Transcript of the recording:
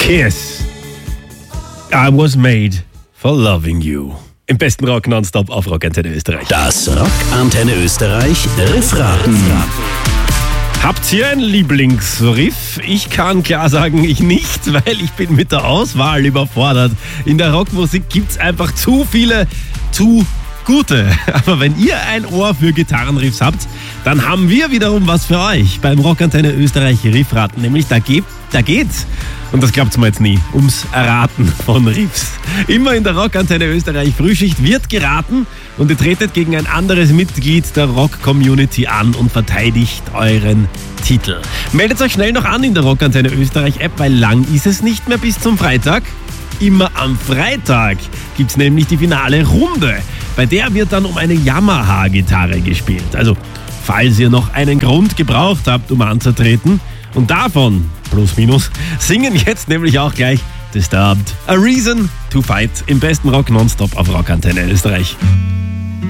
Kiss. I was made for loving you. Im besten Rock nonstop auf Rock Antenne Österreich. Das Rock Antenne Österreich Riffraten. Habt ihr ein Lieblingsriff? Ich kann klar sagen, ich nicht, weil ich bin mit der Auswahl überfordert. In der Rockmusik gibt's einfach zu viele, zu gute. Aber wenn ihr ein Ohr für Gitarrenriffs habt, dann haben wir wiederum was für euch beim Rock Antenne Österreich Riffraten. Nämlich da geht's, und das glaubt's mir jetzt nie, ums Erraten von Riffs. Immer in der Rock Antenne Österreich Frühschicht wird geraten und ihr tretet gegen ein anderes Mitglied der Rock-Community an und verteidigt euren Titel. Meldet euch schnell noch an in der Rock Antenne Österreich App, weil lang ist es nicht mehr bis zum Freitag. Immer am Freitag gibt's nämlich die finale Runde. Bei der wird dann um eine Yamaha-Gitarre gespielt. Also, falls ihr noch einen Grund gebraucht habt, um anzutreten. Und davon, plus minus, singen jetzt nämlich auch gleich Disturbed. A Reason to Fight im besten Rock nonstop auf Rock Antenne Österreich.